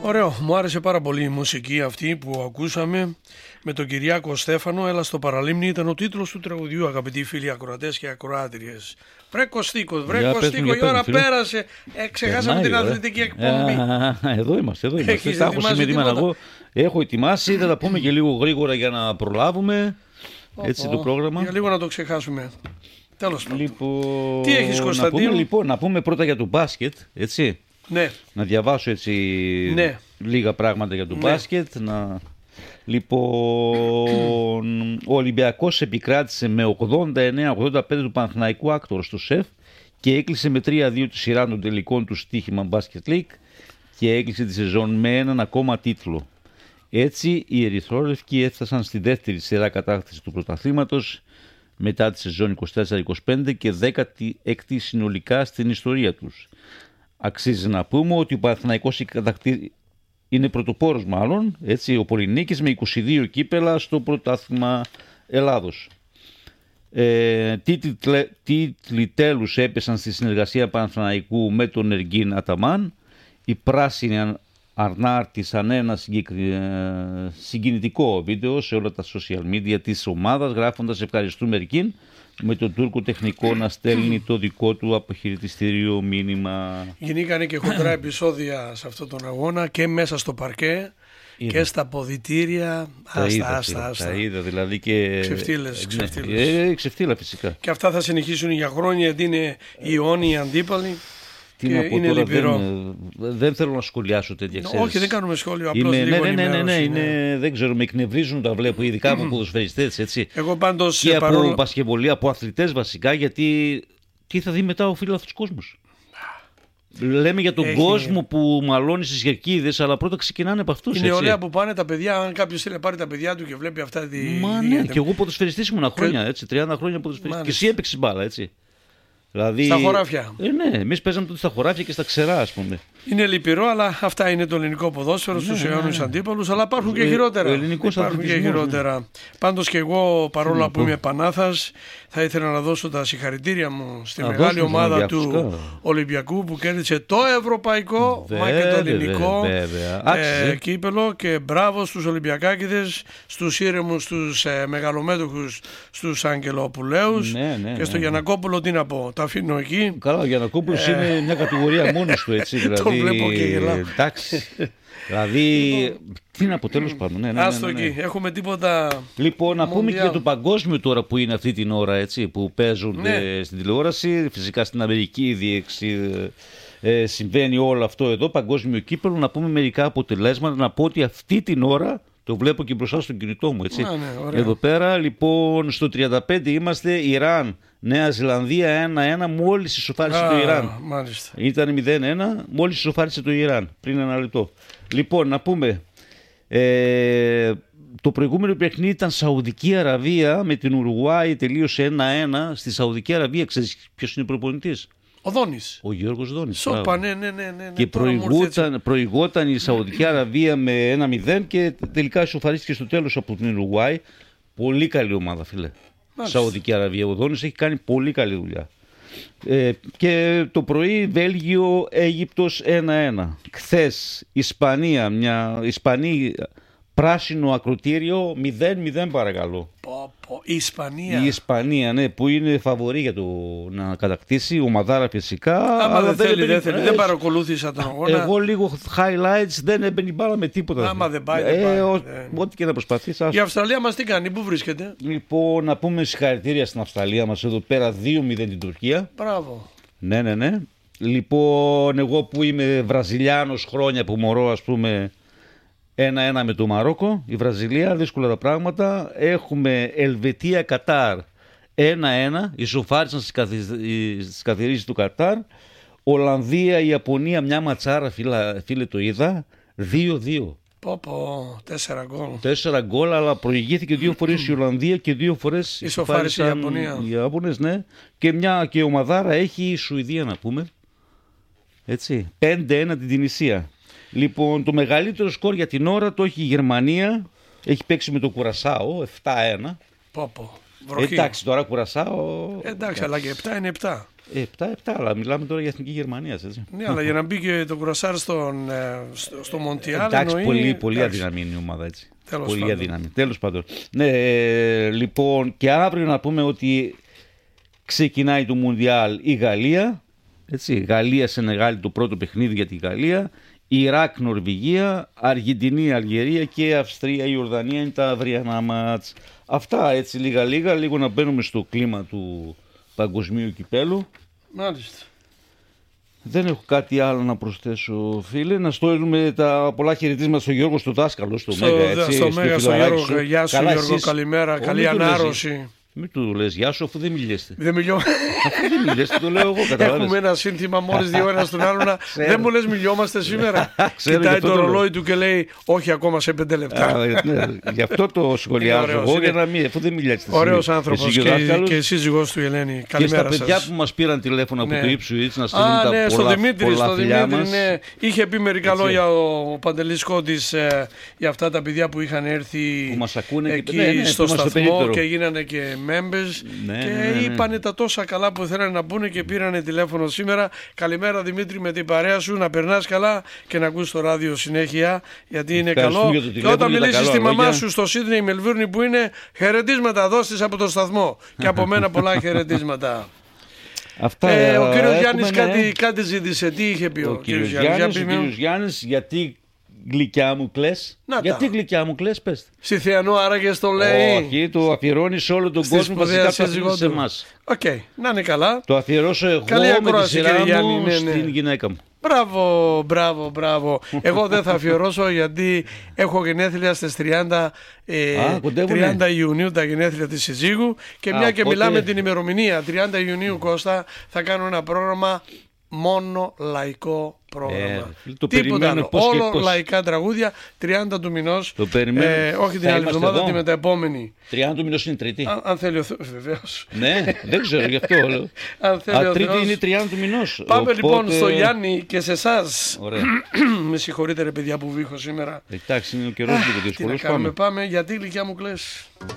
Ωραίο, μου άρεσε πάρα πολύ η μουσική αυτή που ακούσαμε με τον Κυριάκο Στέφανο. Έλα στο παραλίμνη ήταν ο τίτλος του τραγουδιού, αγαπητοί φίλοι ακροατές και ακροάτριες. Βρε Κωστίκο, η ώρα πέρασε. Ξεχάσαμε την αθλητική εκπομπή. Εδώ είμαστε. Τα έχω σημερινά εγώ. Έχω ετοιμάσει, θα τα πούμε και λίγο γρήγορα για να προλάβουμε. Έτσι το πρόγραμμα. Για λίγο να το ξεχάσουμε. Τέλος πάντων. Λοιπόν, τι έχεις, Κωνσταντίνο? Να πούμε πρώτα για το μπάσκετ, έτσι. Ναι. Να διαβάσω έτσι λίγα πράγματα για το μπάσκετ. Λοιπόν, ο Ολυμπιακός επικράτησε με 89-85 του Παναθηναϊκού Άκτορα στο ΣΕΦ και έκλεισε με 3-2 τη σειρά των τελικών του στοίχημα Basket League και έκλεισε τη σεζόν με έναν ακόμα τίτλο. Έτσι, οι Ερυθρόλευκοι έφτασαν στη δεύτερη σειρά κατάκτηση του πρωταθλήματος μετά τη σεζόν 24-25 και 16η συνολικά στην ιστορία τους. Αξίζει να πούμε ότι ο Παναθηναϊκός είναι πρωτοπόρος μάλλον, έτσι, ο Πολυνίκης με 22 κύπελα στο πρωτάθλημα Ελλάδος. Τίτλοι τέλους έπεσαν στη συνεργασία Παναθηναϊκού με τον Εργίν Αταμάν. Οι πράσινοι αρνάρτησαν ένα συγκινητικό βίντεο σε όλα τα social media της ομάδας γράφοντας «Ευχαριστούμε Εργίν», με τον Τούρκο τεχνικό να στέλνει το δικό του αποχαιρετιστήριο μήνυμα. Γινήκανε και χοντρά επεισόδια σε αυτόν τον αγώνα και μέσα στο παρκέ και στα ποδητήρια. Τα είδα δηλαδή και... Ξεφτύλες. Ξεφτύλα φυσικά. Και αυτά θα συνεχίσουν για χρόνια γιατί είναι οι αιώνιοι αντίπαλοι. Τι να πω τώρα, δεν θέλω να σχολιάσω τέτοια ξέρεις. Όχι, δεν κάνουμε σχόλιο, απλώς λίγο δεν ξέρω, με εκνευρίζουν τα βλέπω, ειδικά από ποδοσφαιριστές, έτσι. Εγώ πάντως, και από μπασκετμπολί, από αθλητές βασικά, γιατί τι θα δει μετά ο φίλαθλος κόσμος. Λέμε για τον κόσμο που μαλώνει στις κερκίδες, αλλά πρώτα ξεκινάνε από αυτούς. Είναι ωραία που πάνε τα παιδιά. Αν κάποιος θέλει να πάρει τα παιδιά του και βλέπει αυτά τη. Ναι, και εγώ ποδοσφαιριστής ήμουν χρόνια, έτσι, 30 χρόνια ποδοσφαιριστής. Και εσύ έπαιξες μπάλα, έτσι. Δηλαδή, στα χωράφια. Ναι, εμείς παίζαμε τότε στα χωράφια και στα ξερά, ας πούμε. Είναι λυπηρό, αλλά αυτά είναι το ελληνικό ποδόσφαιρο στους αιώνιους αντίπαλους. Αλλά υπάρχουν και χειρότερα. Πάντως και εγώ, παρόλα που είμαι Πανάθας, θα ήθελα να δώσω τα συγχαρητήρια μου στη μεγάλη ομάδα του Ολυμπιακού που κέρδισε το ευρωπαϊκό μα και το ελληνικό κύπελο. Και μπράβο στους Ολυμπιακάκηδες, στους ήρεμους, στους μεγαλομέτωχους, στους Αγγελοπουλαίους και στο Γιαννακόπουλο. Τι να πω, το αφήνω εκεί. Καλά, ο Γιαννακόπουλος είναι μια κατηγορία μόνος του, έτσι. Τον βλέπω και γελάω. Εντάξει. Δηλαδή, τι είναι από τέλος πάντων. Άστο εκεί, έχουμε τίποτα. Λοιπόν, να πούμε και για το παγκόσμιο τώρα που είναι αυτή την ώρα, έτσι, που παίζουν στην τηλεόραση. Φυσικά στην Αμερική συμβαίνει όλο αυτό εδώ, παγκόσμιο κύπελλο. Να πούμε μερικά αποτελέσματα. Να πω ότι αυτή την ώρα, το βλέπω και μπροστά στο κινητό μου, έτσι. Εδώ πέρα, λοιπόν, στο 35 είμαστε, Ιράν, Νέα Ζηλανδία 1-1, μόλις ισοφάρισε το Ιράν. Μάλιστα. Ήταν 0-1, μόλις ισοφάρισε το Ιράν, πριν ένα λεπτό. Λοιπόν, να πούμε, το προηγούμενο παιχνίδι ήταν Σαουδική Αραβία με την Ουρουγουάη, τελείωσε 1-1. Στη Σαουδική Αραβία, ξέρεις ποιος είναι ο προπονητής? Ο Δόνης. Ο Γιώργος Δόνης. Σόπα, ναι. Και προηγόταν η Σαουδική Αραβία με 1-0 και τελικά ισοφαρίστηκε στο τέλος από την Ουρουγουάη. Πολύ καλή ομάδα, φίλε. Μάλιστα. Σαουδική Αραβία. Ο Δόνης έχει κάνει πολύ καλή δουλειά. Και το πρωί Βέλγιο, Αίγυπτος 1-1. Χθες Ισπανία, πράσινο ακροτήριο 0-0 παρακαλώ. Η Ισπανία. Η Ισπανία, ναι, που είναι φαβορή για το να κατακτήσει, ομαδάρα φυσικά. Άμα δεν θέλει, δεν παρακολούθησα τον αγώνα. Εγώ λίγο highlights, δεν έμπαινε η μπάλα με τίποτα. Άμα δεν πάει, ό,τι και να προσπαθείς. Η Αυστραλία μας τι κάνει, πού βρίσκεται? Λοιπόν, να πούμε συγχαρητήρια στην Αυστραλία μας εδώ πέρα, 2-0 την Τουρκία. Μπράβο. Ναι. Λοιπόν, εγώ που είμαι Βραζιλιάνος χρόνια που μωρώ, ας πούμε, 1-1 με το Μαρόκο, η Βραζιλία, δύσκολα τα πράγματα. Έχουμε Ελβετία-Κατάρ 1-1, ισοφάρισαν στις καθιερίσεις του Κατάρ. Ολλανδία-Ιαπωνία, μια ματσάρα, φίλε, το είδα, 2-2. 4 γκολ. 4 γκολ, αλλά προηγήθηκε 2 φορές η Ολλανδία και 2 φορές ισοφάρισε η Ιαπωνία. Οι Ιάπωνες, ναι. Και μια και ομαδάρα έχει η Σουηδία, να πούμε. Έτσι, 5-1 την Τινησία. Λοιπόν, το μεγαλύτερο σκορ για την ώρα το έχει η Γερμανία. Έχει παίξει με το Κουρασάο 7-1. Βροχή. Εντάξει, τώρα Κουρασάο. Εντάξει, αλλά και 7 είναι 7. 7, αλλά μιλάμε τώρα για εθνική Γερμανία. Έτσι. Ναι, αλλά για να μπει και το Κουρασάρ στο Μοντιάλ. Εντάξει, πολύ αδύναμη είναι η ομάδα έτσι. Πολύ αδύναμη. Τέλος πάντων. Ναι, λοιπόν, και αύριο να πούμε ότι ξεκινάει το Μουντιάλ η Γαλλία. Γαλλία-Σενεγάλη το πρώτο παιχνίδι για τη Γαλλία. Ιράκ-Νορβηγία, Αργεντινή-Αλγερία και Αυστρία-Ιορδανία είναι τα αυριανά μάτς. Αυτά έτσι λίγα-λίγα, λίγο να μπαίνουμε στο κλίμα του παγκοσμίου κυπέλου. Μάλιστα. Δεν έχω κάτι άλλο να προσθέσω, φίλε. Να στέλνουμε τα πολλά χαιρετίσματα στον Γιώργο, στο δάσκαλο, στο Μέγα. Στο Μέγα, στο Γιώργο. Γεια σου, Γιώργο, καλημέρα. Καλή ανάρρωση. Μην του λες γεια σου, αφού δεν μιλιέστε. Δεν μιλιόμαστε. Αφού δεν μιλιέστε, το λέω εγώ, καταλάβες. Έχουμε ένα σύνθημα μόλις δύο ένα στον άλλον. Δεν μου λες μιλιόμαστε σήμερα. Κοιτάει το ρολόι του και λέει όχι ακόμα σε 5 λεπτά. Γι' αυτό το σχολιάζω εγώ, για να μην, αφού δεν μιλιέστε. Ωραίος άνθρωπος και σύζυγός του η Ελένη. Καλημέρα σας. Και στα παιδιά που μας πήραν τηλέφωνα από το Ipswich να στείλουν τα πολλά φιλιά μας. Είχε πει μερικά λόγια ο Παντελής Κόντης για αυτά τα παιδιά που είχαν έρθει εκεί στο σταθμό και γίνανε και members και είπανε τα τόσα καλά που θέλανε να πούνε και πήρανε τηλέφωνο σήμερα. Καλημέρα Δημήτρη, με την παρέα σου, να περνάς καλά και να ακούς το ράδιο συνέχεια, γιατί είναι καλό. Και όταν μιλήσεις στη μαμά σου στο Σίδνεϊ, Μελβούρνη που είναι, χαιρετίσματα δώσεις από το σταθμό και από μένα πολλά χαιρετίσματα. Αυτά, ο κύριος Γιάννης κάτι ζήτησε. Τι είχε πει ο κύριος Γιάννης, γιατί γλυκιά μου κλαις. Γιατί γλυκιά μου κλαις, πες. Στη Θεανό άραγε το λέει. Όχι, το αφιερώνει σε όλο τον κόσμο, βασικά το αφήνει σε εμάς. Οκ, να είναι καλά. Το αφιερώσω εγώ με τη σειρά μου στην γυναίκα μου. Μπράβο. Εγώ δεν θα αφιερώσω γιατί έχω γενέθλια στις 30 Ιουνίου, τα γενέθλια της συζύγου, και μια και μιλάμε την ημερομηνία 30 Ιουνίου, Κώστα, θα κάνω ένα πρόγραμμα μόνο λαϊκό πρόγραμμα. Τίποτα άλλο. Όλο λαϊκά τραγούδια. 30 του μηνός. Όχι την άλλη εβδομάδα, τη μεταεπόμενη. 30 του μηνός είναι Τρίτη. Αν θέλει ο Θεός, βεβαίως. Ναι, δεν ξέρω γι' αυτό όλο. Αν θέλει ο Τρίτη Θεός. είναι 30 του μηνός. Πάμε λοιπόν στο Γιάννη και σε εσάς. Με συγχωρείτε ρε παιδιά που βήχω σήμερα. Εντάξει, είναι ο καιρός λίγο δύσκολος. Πάμε, γιατί γλυκιά μου κλαις.